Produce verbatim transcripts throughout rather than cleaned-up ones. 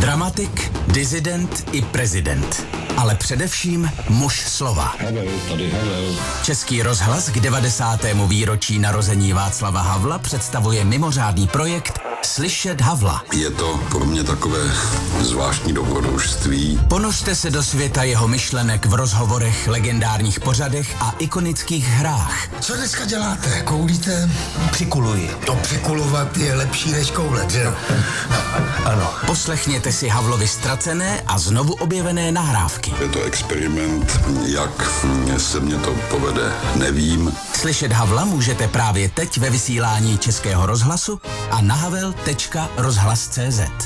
Dramatik, disident i prezident. Ale především muž slova. Havel, tady Havel. Český rozhlas k devadesátému výročí narození Václava Havla představuje mimořádný projekt Slyšet Havla. Je to pro mě takové zvláštní dobrodružství. Ponořte se do světa jeho myšlenek v rozhovorech, legendárních pořadech a ikonických hrách. Co dneska děláte? Koulíte? Přikuluji. To přikulovat je lepší než koulet, že? Ano. Poslechněte si Havlovi ztracené a znovu objevené nahrávky. Je to experiment, jak se mě to povede, nevím. Slyšet Havla můžete právě teď ve vysílání Českého rozhlasu a na havel tečka rozhlas tečka cé zet.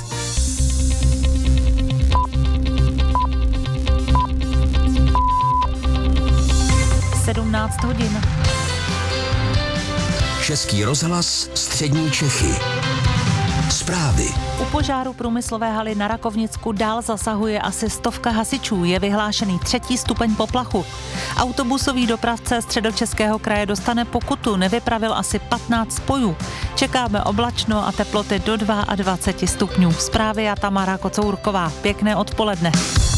sedmnáct hodin. Český rozhlas, střední Čechy. Zprávy. U požáru průmyslové haly na Rakovnicku dál zasahuje asi stovka hasičů. Je vyhlášený třetí stupeň poplachu. Autobusový dopravce Středočeského kraje dostane pokutu. Nevypravil asi patnáct spojů. Čekáme oblačno a teploty do dvacet dva stupňů. Zprávy a Tamara Kocourková. Pěkné odpoledne.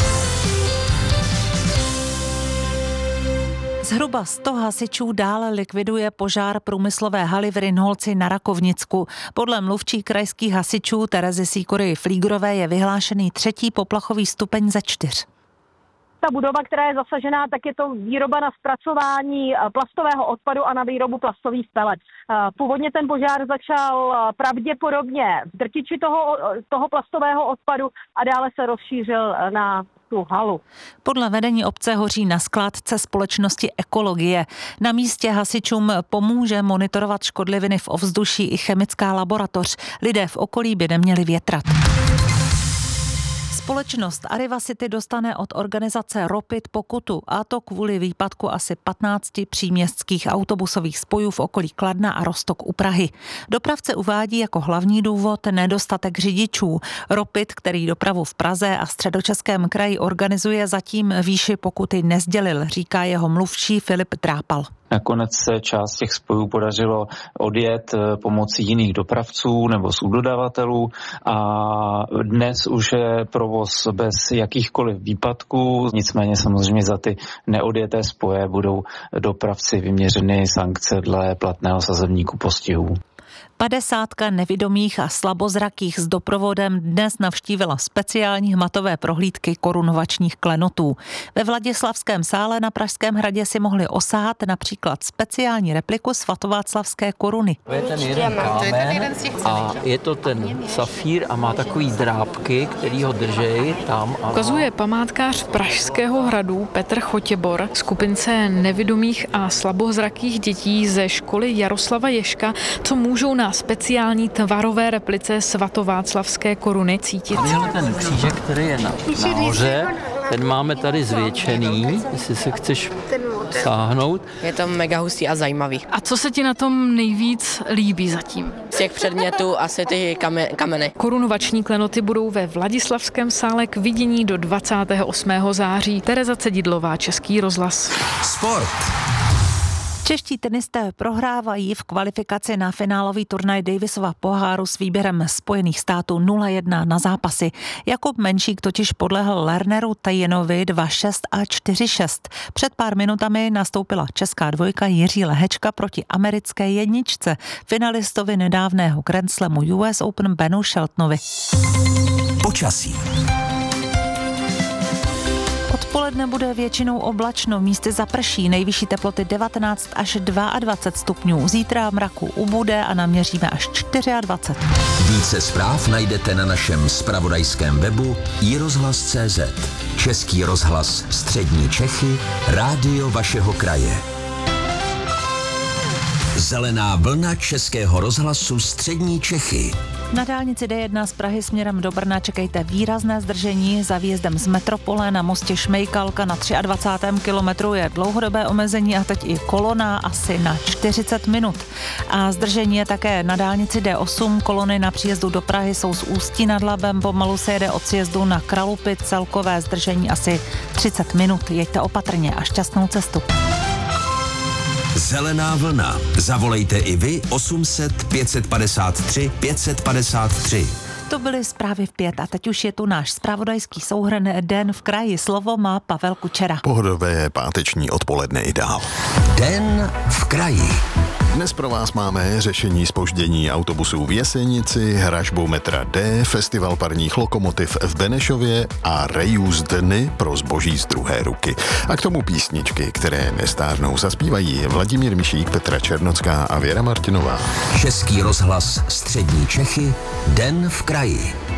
Zhruba sto hasičů dále likviduje požár průmyslové haly v Rynholci na Rakovnicku. Podle mluvčí krajských hasičů Terezy Sýkory Flígrové je vyhlášený třetí poplachový stupeň ze čtyř. Ta budova, která je zasažená, tak je to výroba na zpracování plastového odpadu a na výrobu plastových pelet. Původně ten požár začal pravděpodobně v drtiči toho, toho plastového odpadu a dále se rozšířil na tu halu. Podle vedení obce hoří na skládce společnosti Ekologie. Na místě hasičům pomůže monitorovat škodliviny v ovzduší i chemická laboratoř. Lidé v okolí by neměli větrat. Společnost Arriva City dostane od organizace Ropit pokutu, a to kvůli výpadku asi patnácti příměstských autobusových spojů v okolí Kladna a Roztok u Prahy. Dopravce uvádí jako hlavní důvod nedostatek řidičů. Ropit, který dopravu v Praze a Středočeském kraji organizuje, zatím výši pokuty nesdělil, říká jeho mluvčí Filip Drápal. Nakonec se část těch spojů podařilo odjet pomocí jiných dopravců nebo subdodavatelů a dnes už je provoz bez jakýchkoliv výpadků. Nicméně samozřejmě za ty neodjeté spoje budou dopravci vyměřeny sankce dle platného sazebníku postihů. Padesátka nevidomých a slabozrakých s doprovodem dnes navštívila speciální hmatové prohlídky korunovačních klenotů. Ve Vladislavském sále na Pražském hradě si mohli osahat například speciální repliku svatováclavské koruny. To je ten jeden kámen a je to ten safír a má takový drápky, který ho držej tam. A... Ukazuje památkář Pražského hradu Petr Chotěbor skupince nevidomých a slabozrakých dětí ze školy Jaroslava Ježka, co můžou na speciální tvarové replice svatováclavské koruny cítit. Tady ten křížek, který je na, nahoře, ten máme tady zvětšený, jestli se chceš sáhnout. Je to mega hustý a zajímavý. A co se ti na tom nejvíc líbí zatím? Z těch předmětů asi ty kameny. Korunovační klenoty budou ve Vladislavském sále k vidění do dvacátého osmého září. Tereza Cedidlová, Český rozhlas. Sport. Čeští tenisté prohrávají v kvalifikaci na finálový turnaj Davisova poháru s výběrem Spojených států nula jedna na zápasy. Jakub Menšík totiž podlehl Lerneru Tajenovi dva šest a čtyři šest. Před pár minutami nastoupila česká dvojka Jiří Lehečka proti americké jedničce, finalistovi nedávného Grand Slamu U S Open Benu Sheltonovi. Počasí. Odpoledne bude většinou oblačno, místy zaprší, nejvyšší teploty devatenáct až dvacet dva stupňů. Zítra mraku ubude a naměříme až dvacet čtyři. Více zpráv najdete na našem zpravodajském webu i rozhlas tečka cé zet. Český rozhlas střední Čechy, rádio vašeho kraje. Zelená vlna Českého rozhlasu střední Čechy. Na dálnici D jedna z Prahy směrem do Brna čekejte výrazné zdržení. Za výjezdem z metropole na mostě Šmejkalka na dvacátém třetím kilometru je dlouhodobé omezení a teď i kolona asi na čtyřicet minut. A zdržení je také na dálnici D osm. Kolony na příjezdu do Prahy jsou z Ústí nad Labem. Pomalu se jede od sjezdu na Kralupy. Celkové zdržení asi třicet minut. Jeďte opatrně a šťastnou cestu. Zelená vlna. Zavolejte i vy osm set pět set padesát tři pět set padesát tři. To byly zprávy v pět a teď už je tu náš zpravodajský souhrn Den v kraji. Slovo má Pavel Kučera. Pohodové páteční odpoledne i dál. Den v kraji. Dnes pro vás máme řešení zpoždění autobusů v Jesenici, hražbu metra D, festival parních lokomotiv v Benešově a reuse dny pro zboží z druhé ruky. A k tomu písničky, které nestárnou, zaspívají Vladimír Mišík, Petra Černocká a Věra Martinová. Český rozhlas Střední Čechy, Den v kraji.